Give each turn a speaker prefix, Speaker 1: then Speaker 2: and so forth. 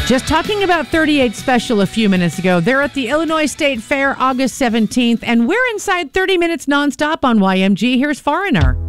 Speaker 1: Just talking about 38 Special a few minutes ago. They're at the Illinois State Fair August 17th, and we're inside 30 minutes nonstop on YMG. Here's Foreigner.